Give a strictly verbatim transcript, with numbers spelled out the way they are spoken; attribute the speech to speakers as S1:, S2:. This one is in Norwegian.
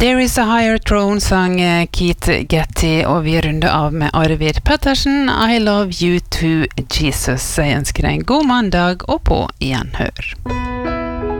S1: There is a higher throne, sang Keith Getty, og vi runder av med Arvid Pettersen. I love you to Jesus. Jeg ønsker deg en god mandag og på gjenhør.